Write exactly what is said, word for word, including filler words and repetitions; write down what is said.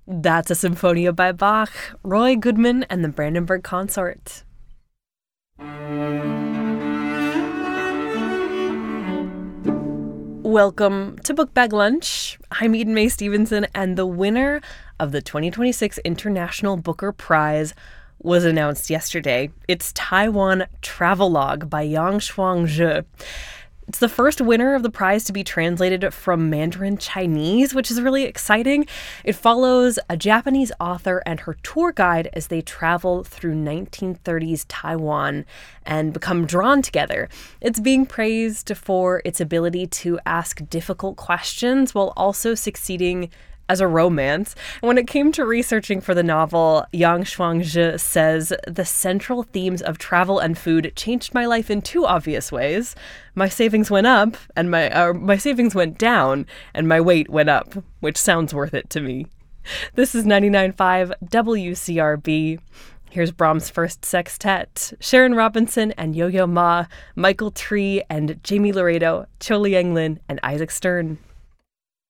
That's a Symphonia by Bach, Roy Goodman and the Brandenburg Consort. Welcome to Book Bag Lunch. I'm Eden Mae Stevenson, and the winner of the twenty twenty-six International Booker Prize was announced yesterday. It's Taiwan Travelogue by Yang Chuang-Tzu. It's the first winner of the prize to be translated from Mandarin Chinese, which is really exciting. It follows a Japanese author and her tour guide as they travel through nineteen thirties Taiwan and become drawn together. It's being praised for its ability to ask difficult questions while also succeeding as a romance. And when it came to researching for the novel, Yang Chuang-Tzu says, the central themes of travel and food changed my life in two obvious ways. My savings went up, and my uh, my savings went down, and my weight went up, which sounds worth it to me. This is ninety-nine point five W C R B. Here's Brahms' First Sextet, Sharon Robinson and Yo-Yo Ma, Michael Tree and Jamie Laredo, Cho Liang-Lin and Isaac Stern.